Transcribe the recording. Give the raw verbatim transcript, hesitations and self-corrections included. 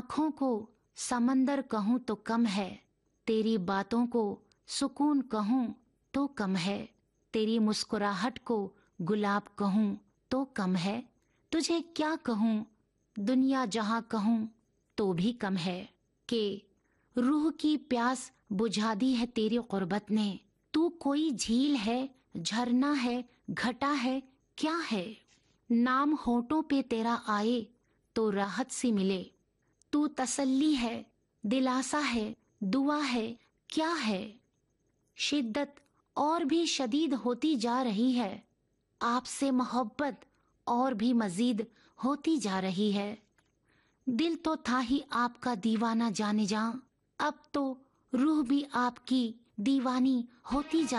आँखों को समंदर कहूँ तो कम है, तेरी बातों को सुकून कहूँ तो कम है, तेरी मुस्कुराहट को गुलाब कहूँ तो कम है, तुझे क्या कहूँ दुनिया जहाँ कहूँ तो भी कम है, कि रूह की प्यास बुझा दी है तेरी कुर्बत ने। तू कोई झील है, झरना है, घटा है, क्या है? नाम होठों पे तेरा आए तो राहत सी मिले। तू तसल्ली है, दिलासा है, दुआ है, क्या है? शिद्दत और भी शदीद होती जा रही है, आपसे मोहब्बत और भी मजीद होती जा रही है। दिल तो था ही आपका दीवाना जाने जा, अब तो रूह भी आपकी दीवानी होती जा